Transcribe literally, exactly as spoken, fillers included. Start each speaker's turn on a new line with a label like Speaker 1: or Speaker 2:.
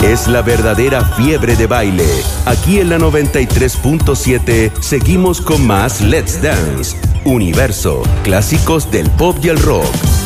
Speaker 1: es la verdadera fiebre de baile. Aquí en la noventa y tres punto siete seguimos con más Let's Dance. Universo, clásicos del pop y el rock.